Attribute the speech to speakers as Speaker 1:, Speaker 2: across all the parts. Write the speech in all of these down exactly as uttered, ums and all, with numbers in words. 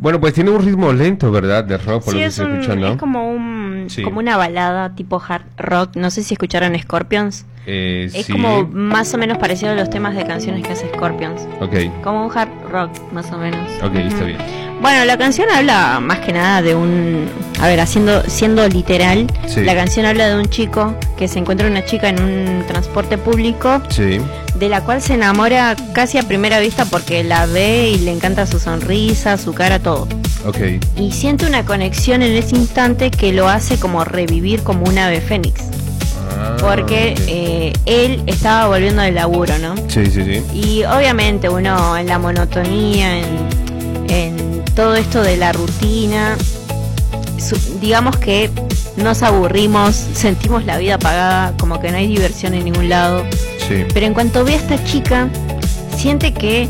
Speaker 1: Bueno, pues tiene un ritmo lento, ¿verdad? De rock, por
Speaker 2: Sí,
Speaker 1: lo que
Speaker 2: es,
Speaker 1: estoy
Speaker 2: un,
Speaker 1: escuchando.
Speaker 2: es como un
Speaker 1: Sí.
Speaker 2: como una balada tipo hard rock. No sé si escucharon Scorpions.
Speaker 1: Eh,
Speaker 2: Es
Speaker 1: sí.
Speaker 2: como más o menos parecido a los temas de canciones que hace Scorpions.
Speaker 1: Ok,
Speaker 2: Como un hard rock, más o menos.
Speaker 1: ok, está
Speaker 2: Ujú.
Speaker 1: bien.
Speaker 2: Bueno, la canción habla más que nada de un... A ver, haciendo, siendo literal,
Speaker 1: Sí.
Speaker 2: la canción habla de un chico que se encuentra una chica en un transporte público,
Speaker 1: Sí,
Speaker 2: de la cual se enamora casi a primera vista porque la ve y le encanta su sonrisa, su cara, todo.
Speaker 1: ok.
Speaker 2: Y siente una conexión en ese instante que lo hace como revivir como un ave fénix.
Speaker 1: Ah,
Speaker 2: Porque
Speaker 1: ok.
Speaker 2: eh, él estaba volviendo del laburo, ¿no?
Speaker 1: Sí, sí, sí.
Speaker 2: Y obviamente uno en la monotonía, en, en todo esto de la rutina, su- digamos que nos aburrimos, sentimos la vida apagada, como que no hay diversión en ningún lado.
Speaker 1: Sí,
Speaker 2: Pero en cuanto ve a esta chica, siente que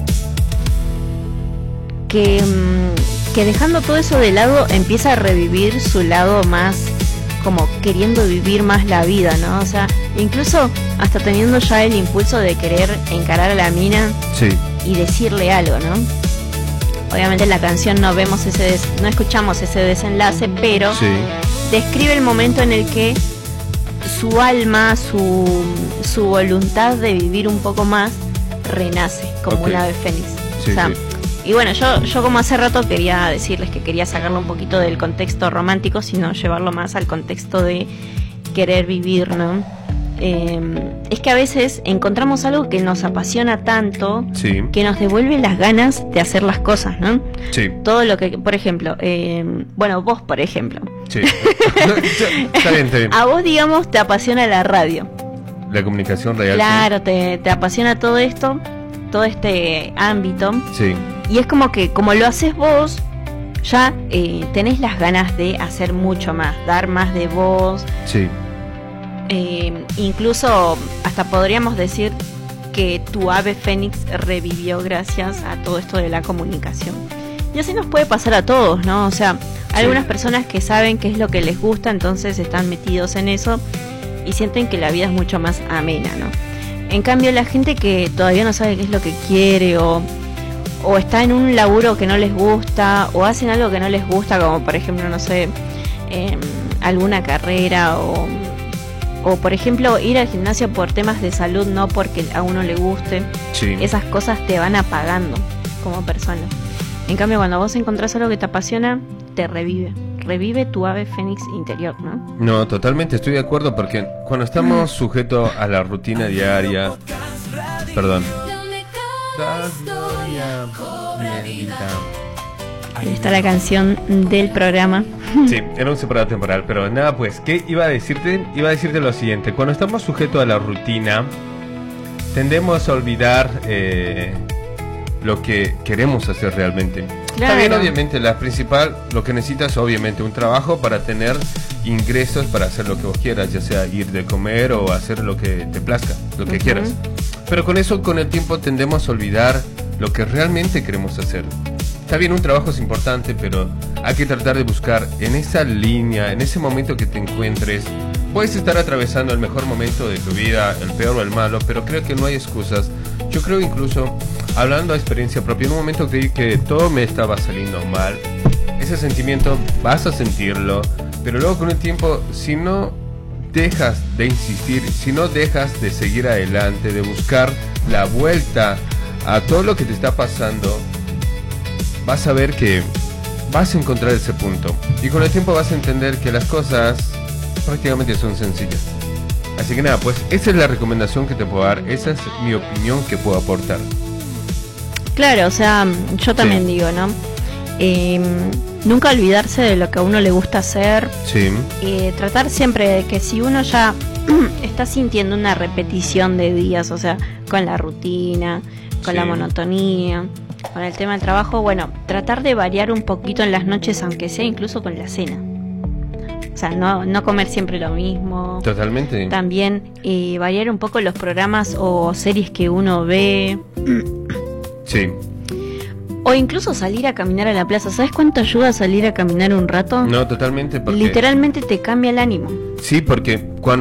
Speaker 2: que, mm, que dejando todo eso de lado empieza a revivir su lado más como queriendo vivir más la vida, ¿no? O sea, incluso hasta teniendo ya el impulso de querer encarar a la mina
Speaker 1: sí.
Speaker 2: y decirle algo, ¿no? Obviamente en la canción no vemos ese des- no escuchamos ese desenlace, pero
Speaker 1: Sí.
Speaker 2: describe el momento en el que su alma, su, su voluntad de vivir un poco más renace como
Speaker 1: Ok.
Speaker 2: un ave fénix.
Speaker 1: Sí,
Speaker 2: O sea,
Speaker 1: sí.
Speaker 2: y bueno, yo, yo como hace rato quería decirles que quería sacarlo un poquito del contexto romántico, sino llevarlo más al contexto de querer vivir, ¿no? Eh, es que a veces encontramos algo que nos apasiona tanto
Speaker 1: Sí,
Speaker 2: que nos devuelve las ganas de hacer las cosas, ¿no?
Speaker 1: sí,
Speaker 2: Todo lo que, por ejemplo, eh, bueno, vos, por ejemplo,
Speaker 1: sí. Está bien, está bien.
Speaker 2: a vos, digamos, te apasiona la radio.
Speaker 1: La comunicación real.
Speaker 2: Claro, te, te apasiona todo esto, todo este ámbito.
Speaker 1: Sí,
Speaker 2: Y es como que, como lo haces vos, ya eh, tenés las ganas de hacer mucho más, dar más de vos.
Speaker 1: sí,
Speaker 2: Eh, incluso hasta podríamos decir que tu ave fénix revivió gracias a todo esto de la comunicación. Y así nos puede pasar a todos, ¿no? O sea, hay algunas personas que saben qué es lo que les gusta, entonces están metidos en eso y sienten que la vida es mucho más amena, ¿no? En cambio, la gente que todavía no sabe qué es lo que quiere o, o está en un laburo que no les gusta o hacen algo que no les gusta, como por ejemplo, no sé, eh, alguna carrera o, o por ejemplo ir al gimnasio por temas de salud, no porque a uno le guste,
Speaker 1: sí.
Speaker 2: esas cosas te van apagando como persona. En cambio, cuando vos encontrás algo que te apasiona, te revive. Revive tu ave fénix interior, ¿no?
Speaker 1: No, totalmente estoy de acuerdo porque cuando estamos sujetos a la rutina diaria, perdón.
Speaker 2: Ahí está la canción del programa.
Speaker 1: Sí, era un separado temporal, pero nada, pues, ¿qué iba a decirte? Iba a decirte lo siguiente, cuando estamos sujetos a la rutina, tendemos a olvidar eh, lo que queremos hacer realmente.
Speaker 2: Claro.
Speaker 1: También, obviamente, la principal, lo que necesitas, obviamente, un trabajo para tener ingresos para hacer lo que vos quieras, ya sea ir de comer o hacer lo que te plazca, lo que
Speaker 2: Ujú.
Speaker 1: quieras. Pero con eso, con el tiempo, tendemos a olvidar lo que realmente queremos hacer. Está bien, un trabajo es importante, pero hay que tratar de buscar en esa línea, en ese momento que te encuentres. Puedes estar atravesando el mejor momento de tu vida, el peor o el malo, pero creo que no hay excusas. Yo creo incluso, hablando a experiencia propia, en un momento creí que todo me estaba saliendo mal. Ese sentimiento vas a sentirlo, pero luego con el tiempo, si no dejas de insistir, si no dejas de seguir adelante, de buscar la vuelta a todo lo que te está pasando, vas a ver que vas a encontrar ese punto. Y con el tiempo vas a entender que las cosas prácticamente son sencillas. Así que nada, pues esa es la recomendación que te puedo dar. Esa es mi opinión que puedo aportar.
Speaker 2: Claro, o sea, yo también
Speaker 1: Sí.
Speaker 2: digo, ¿no? Eh, nunca olvidarse de lo que a uno le gusta hacer.
Speaker 1: Sí,
Speaker 2: Eh, tratar siempre de que si uno ya está sintiendo una repetición de días, o sea, con la rutina, con
Speaker 1: Sí.
Speaker 2: la monotonía, con el tema del trabajo, bueno, tratar de variar un poquito en las noches, aunque sea incluso con la cena. O sea, no, no comer siempre lo mismo.
Speaker 1: totalmente.
Speaker 2: También eh, variar un poco los programas o series que uno ve.
Speaker 1: Sí.
Speaker 2: O incluso salir a caminar a la plaza. ¿Sabes cuánto ayuda a salir a caminar un rato?
Speaker 1: No, totalmente. Porque,
Speaker 2: Literalmente te cambia el ánimo.
Speaker 1: sí, porque cuando